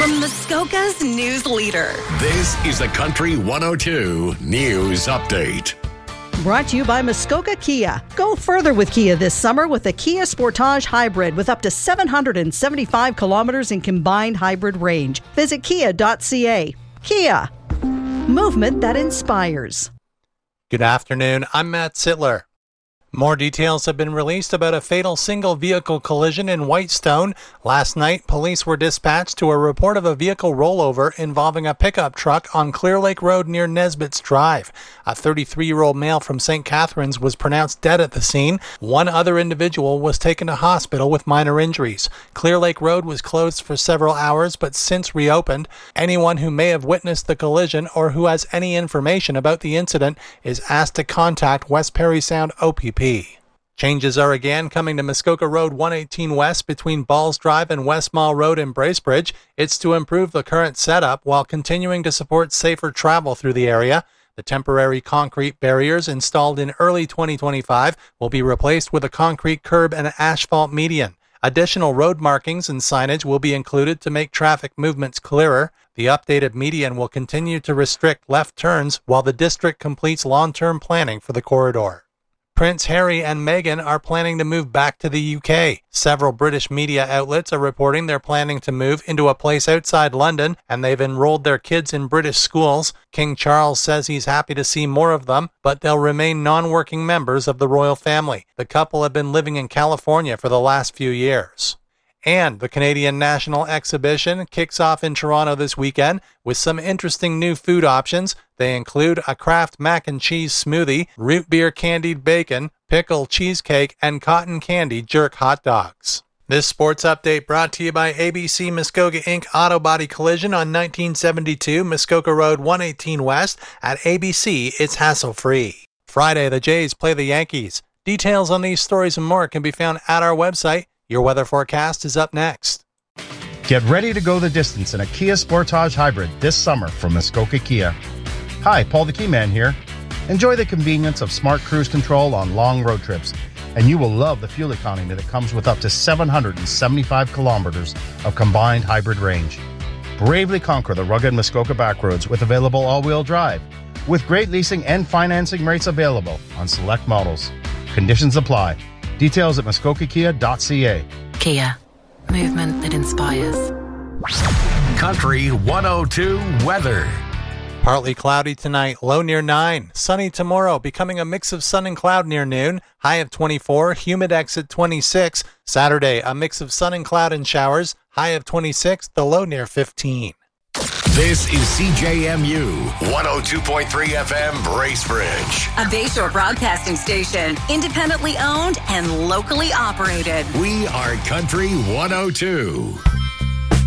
from Muskoka's news leader. This is the Country 102 News Update. Brought to you by Muskoka Kia. Go further with Kia this summer with the Kia Sportage Hybrid with up to 775 kilometers in combined hybrid range. Visit kia.ca. Kia. Movement that inspires. Good afternoon. I'm Matt Sittler. More details have been released about a fatal single-vehicle collision in Whitestone. Last night, police were dispatched to a report of a vehicle rollover involving a pickup truck on Clear Lake Road near Nesbitt's Drive. A 33-year-old male from St. Catharines was pronounced dead at the scene. One other individual was taken to hospital with minor injuries. Clear Lake Road was closed for several hours, but since reopened. Anyone who may have witnessed the collision or who has any information about the incident is asked to contact West Parry Sound OPP. Changes are again coming to Muskoka Road 118 West between Balls Drive and West Mall Road in Bracebridge. It's to improve the current setup while continuing to support safer travel through the area. The temporary concrete barriers installed in early 2025 will be replaced with a concrete curb and asphalt median. Additional road markings and signage will be included to make traffic movements clearer. The updated median will continue to restrict left turns while the district completes long-term planning for the corridor. Prince Harry and Meghan are planning to move back to the UK. Several British media outlets are reporting they're planning to move into a place outside London, and they've enrolled their kids in British schools. King Charles says he's happy to see more of them, but they'll remain non-working members of the royal family. The couple have been living in California for the last few years. And the Canadian National Exhibition kicks off in Toronto this weekend with some interesting new food options. They include a Kraft mac and cheese smoothie, root beer candied bacon, pickle cheesecake, and cotton candy jerk hot dogs. This sports update brought to you by ABC Muskoka Inc. Auto Body Collision on 1972 Muskoka Road 118 West. At ABC, it's hassle-free. Friday, the Jays play the Yankees. Details on these stories and more can be found at our website. Your weather forecast is up next. Get ready to go the distance in a Kia Sportage Hybrid this summer from Muskoka Kia. Hi, Paul the Keyman here. Enjoy the convenience of smart cruise control on long road trips, and you will love the fuel economy that comes with up to 775 kilometers of combined hybrid range. Bravely conquer the rugged Muskoka backroads with available all-wheel drive, with great leasing and financing rates available on select models. Conditions apply. Details at muskokakia.ca. Kia. Movement that inspires. Country 102 weather. Partly cloudy tonight, low near 9. Sunny tomorrow, becoming a mix of sun and cloud near noon. High of 24, humidex at 26. Saturday, a mix of sun and cloud and showers. High of 26, the low near 15. This is CJMU 102.3 FM Bracebridge. A Bayshore broadcasting station, independently owned and locally operated. We are Country 102.